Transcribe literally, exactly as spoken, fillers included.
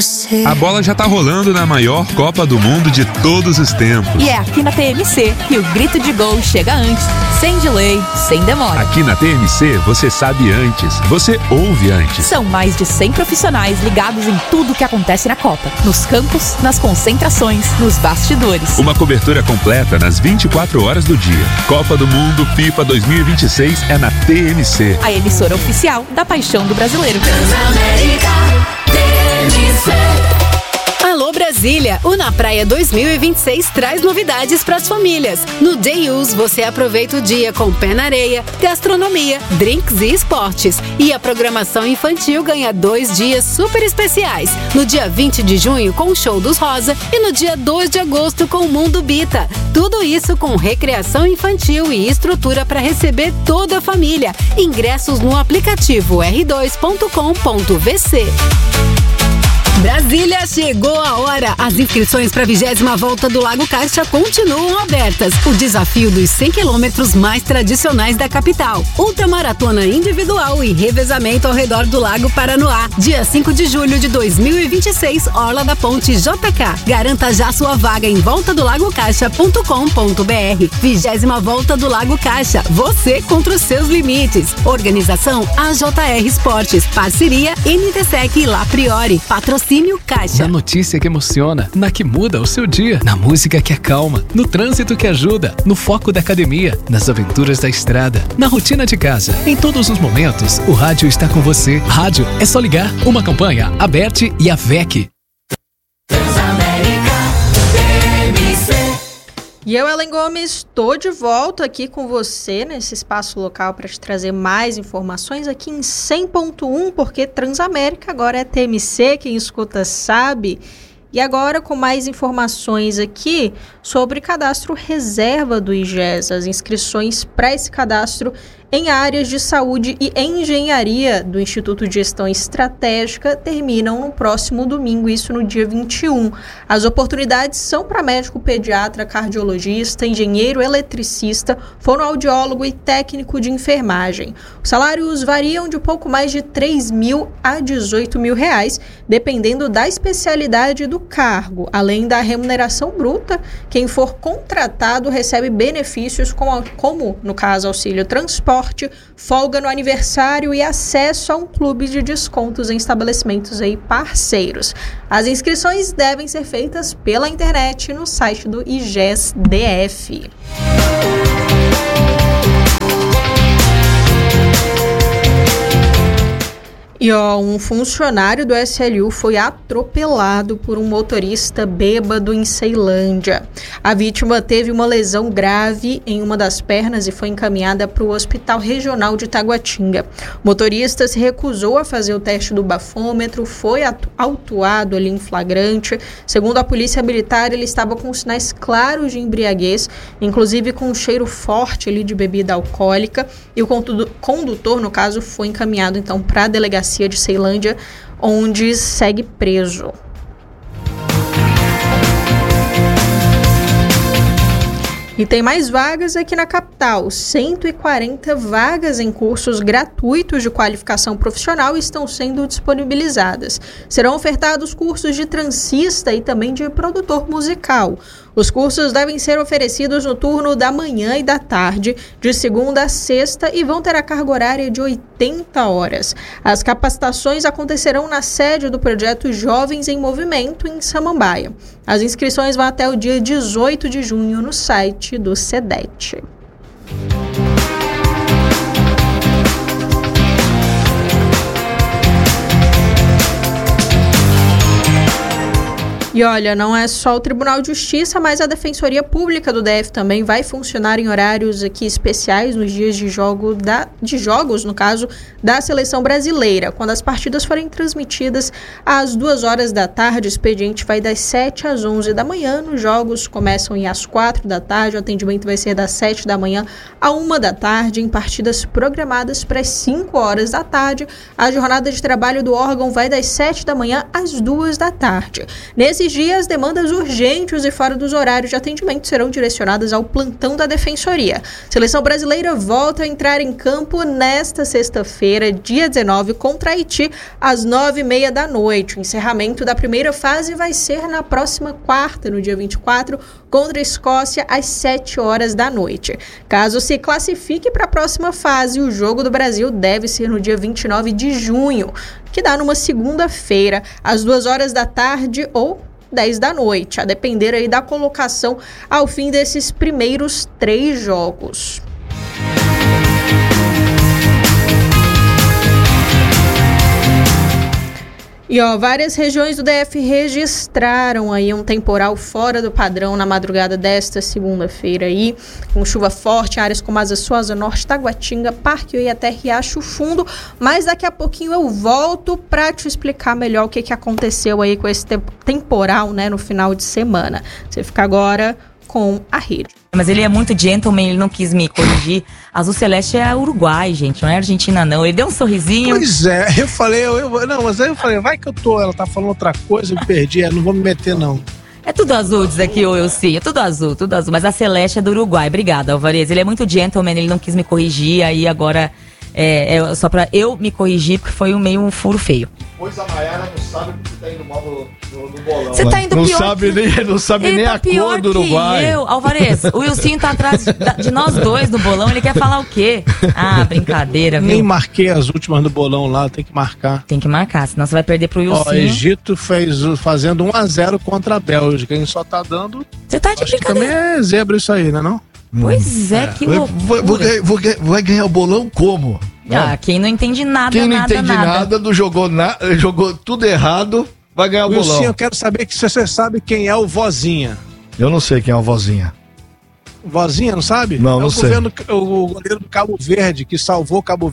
você. A bola já tá rolando na maior Copa do Mundo de todos os tempos. E é aqui na T M C que o grito de gol chega antes, sem delay, sem demora. Aqui na T M C você sabe antes, você ouve antes. São mais de cem profissionais ligados em tudo que acontece na Copa. Nos campos, nas concentrações, nos bastidores. Uma cobertura completa nas vinte e quatro horas do dia. Copa do Mundo FIFA dois mil e vinte e seis é na T M C. A emissora oficial da paixão do brasileiro. Transamérica, T M C. Alô Brasília, o Na Praia dois mil e vinte e seis traz novidades para as famílias. No Day Use você aproveita o dia com pé na areia, gastronomia, drinks e esportes. E a programação infantil ganha dois dias super especiais. No dia vinte de junho com o Show dos Rosa e no dia dois de agosto com o Mundo Bita. Tudo isso com recreação infantil e estrutura para receber toda a família. Ingressos no aplicativo r dois ponto com ponto v c. Brasília, chegou a hora! As inscrições para a vigésima volta do Lago Caixa continuam abertas. O desafio dos cem quilômetros mais tradicionais da capital. Ultramaratona individual e revezamento ao redor do Lago Paranoá. Dia cinco de julho de dois mil e vinte e seis, Orla da Ponte J K. Garanta já sua vaga em volta do lago caixa ponto com ponto b r. vigésima volta do Lago Caixa. Você contra os seus limites. Organização A J R Esportes. Parceria N T S E C e La Priori. Patrocínio Caixa. Na notícia que emociona, na que muda o seu dia, na música que acalma, no trânsito que ajuda, no foco da academia, nas aventuras da estrada, na rotina de casa. Em todos os momentos, o rádio está com você. Rádio é só ligar. Uma campanha, Aberte e a V E C. E eu, Ellen Gomes, estou de volta aqui com você nesse espaço local para te trazer mais informações aqui em cem ponto um, porque Transamérica agora é T M C, quem escuta sabe. E agora com mais informações aqui sobre cadastro reserva do I G E S. As inscrições para esse cadastro em áreas de saúde e engenharia do Instituto de Gestão Estratégica terminam no próximo domingo, isso no dia vinte e um. As oportunidades são para médico pediatra, cardiologista, engenheiro eletricista, fonoaudiólogo e técnico de enfermagem. Os salários variam de pouco mais de três mil a dezoito mil reais, dependendo da especialidade do cargo. Além da remuneração bruta, quem for contratado recebe benefícios como, como no caso, auxílio transporte, folga no aniversário e acesso a um clube de descontos em estabelecimentos aí parceiros. As inscrições devem ser feitas pela internet no site do I G E S D F. E ó, um funcionário do S L U foi atropelado por um motorista bêbado em Ceilândia. A vítima teve uma lesão grave em uma das pernas e foi encaminhada para o Hospital Regional de Taguatinga. O motorista se recusou a fazer o teste do bafômetro, foi autuado ali em flagrante. Segundo a Polícia Militar, ele estava com sinais claros de embriaguez, inclusive com um cheiro forte ali de bebida alcoólica. E o condutor, no caso, foi encaminhado então para a delegacia de Ceilândia, onde segue preso. E tem mais vagas aqui na capital. cento e quarenta vagas em cursos gratuitos de qualificação profissional estão sendo disponibilizadas. Serão ofertados cursos de transista e também de produtor musical. Os cursos devem ser oferecidos no turno da manhã e da tarde, de segunda a sexta, e vão ter a carga horária de oitenta horas. As capacitações acontecerão na sede do projeto Jovens em Movimento, em Samambaia. As inscrições vão até o dia dezoito de junho no site do SEDET. E olha, não é só o Tribunal de Justiça, mas a Defensoria Pública do D F também vai funcionar em horários aqui especiais nos dias de, jogo da, de jogos, no caso, da Seleção Brasileira. Quando as partidas forem transmitidas às duas horas da tarde, o expediente vai das sete às onze da manhã. Os jogos começam às quatro da tarde, o atendimento vai ser das sete da manhã à uma da tarde, em partidas programadas para as cinco horas da tarde. A jornada de trabalho do órgão vai das sete da manhã às duas da tarde. Nesse Nesses dias, demandas urgentes e fora dos horários de atendimento serão direcionadas ao plantão da Defensoria. Seleção brasileira volta a entrar em campo nesta sexta-feira, dia dezenove, contra Haiti, às nove e meia da noite. O encerramento da primeira fase vai ser na próxima quarta, no dia vinte e quatro, contra a Escócia, às sete horas da noite. Caso se classifique para a próxima fase, o jogo do Brasil deve ser no dia vinte e nove de junho, que dá numa segunda-feira, às duas horas da tarde ou dez da noite, a depender aí da colocação ao fim desses primeiros três jogos. E ó, várias regiões do D F registraram aí um temporal fora do padrão na madrugada desta segunda-feira aí, com chuva forte em áreas como Asa Sul, Asa Norte, Taguatinga, Parque e até Riacho Fundo, mas daqui a pouquinho eu volto para te explicar melhor o que, que aconteceu aí com esse temporal, né, no final de semana. Você fica agora com a rede. Mas ele é muito gentleman, ele não quis me corrigir. Azul Celeste é Uruguai, gente, não é Argentina, não. Ele deu um sorrisinho. Pois é, eu falei, eu, eu, não, mas aí eu falei, vai que eu tô, ela tá falando outra coisa, eu me perdi, eu não vou me meter, não. É tudo azul, diz aqui o Elci, é tudo azul, tudo azul. Mas a Celeste é do Uruguai, obrigada, Alvarez. Ele é muito gentleman, ele não quis me corrigir, aí agora é, é só pra eu me corrigir, porque foi um meio um furo feio. Pois a Maiara não sabe porque tá indo mal no, no, no bolão. Você tá indo não pior sabe que... nem Não sabe nem tá a cor do Uruguai. Eu. Alvarez, o Wilson tá atrás de nós dois no bolão, ele quer falar o quê? Ah, brincadeira, viu? Nem marquei as últimas do bolão lá, tem que marcar. Tem que marcar, senão você vai perder pro Wilson. Ó, Egito fez, fazendo um a zero contra a Bélgica, quem só tá dando... Você tá de acho brincadeira. Que também é zebra isso aí, né não? Pois é, que loucura. Vou, vou, vou, vai ganhar o bolão como? Ah, quem não entende nada, Quem não nada, entende nada, nada, não jogou, na, jogou tudo errado, vai ganhar o Wilson, bolão. eu quero saber que você sabe quem é o Vozinha. Eu não sei quem é o Vozinha. Vozinha, não sabe? Não, é não o sei. Governo, o goleiro do Cabo Verde, que salvou o Cabo